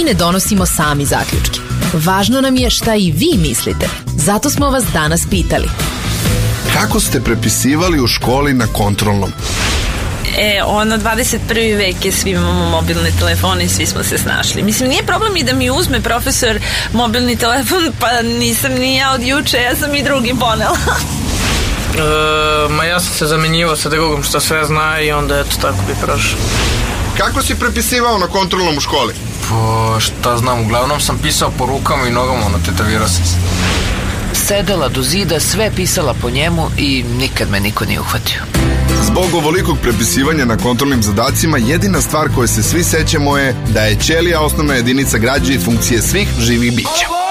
mi ne donosimo sami zaključke. Važno nam je šta i vi mislite. Zato smo vas danas pitali. Kako ste prepisivali u školi na kontrolnom? 21. vek je, svi imamo mobilne telefone i svi smo se snašli. Mislim, nije problem i da mi uzme profesor mobilni telefon, pa nisam ni ja od juče, ja sam i drugim ponela. Ja sam se zamenjivao sa drugom što sve zna i onda eto tako bi prošao. Kako si prepisivao na kontrolnom u školi? Šta znam, uglavnom sam pisao po rukama i nogama, tetovirao sam se. Sedela do zida, sve pisala po njemu i nikad me niko nije uhvatio. Zbog ovolikog prepisivanja na kontrolnim zadacima, jedina stvar koje se svi sećamo je da je ćelija osnovna jedinica građe i funkcije svih živih bića.